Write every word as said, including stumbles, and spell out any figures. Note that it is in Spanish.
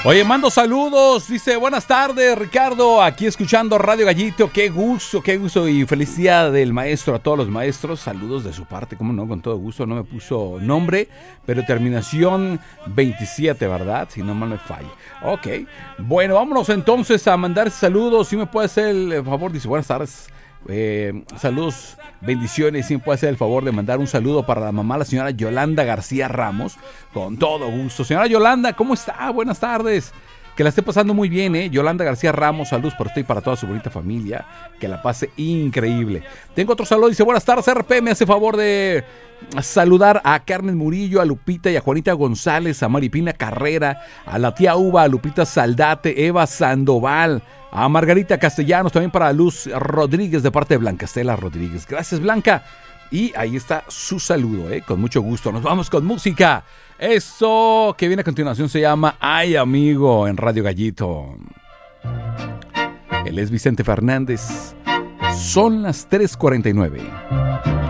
Oye, mando saludos, dice, buenas tardes, Ricardo, aquí escuchando Radio Gallito, qué gusto, qué gusto y felicidad del maestro a todos los maestros, saludos de su parte, cómo no, con todo gusto, no me puso nombre, pero terminación veintisiete, ¿verdad? Si no mal me falla. Ok, bueno, vámonos entonces a mandar saludos, si me puede hacer el favor, dice, buenas tardes. Eh, saludos, bendiciones. Si me puede hacer el favor de mandar un saludo para la mamá, la señora Yolanda García Ramos, con todo gusto. Señora Yolanda, ¿cómo está? Buenas tardes. Que la esté pasando muy bien, ¿eh? Yolanda García Ramos, saludos para usted y para toda su bonita familia. Que la pase increíble. Tengo otro saludo, dice, buenas tardes, R P. Me hace favor de saludar a Carmen Murillo, a Lupita y a Juanita González, a Maripina Carrera, a la tía Uva, a Lupita Saldate, Eva Sandoval, a Margarita Castellanos, también para Luz Rodríguez de parte de Blanca Estela Rodríguez. Gracias, Blanca. Y ahí está su saludo, ¿eh? Con mucho gusto. Nos vamos con música. Eso que viene a continuación se llama Ay Amigo en Radio Gallito. Él es Vicente Fernández. Son las tres cuarenta y nueve.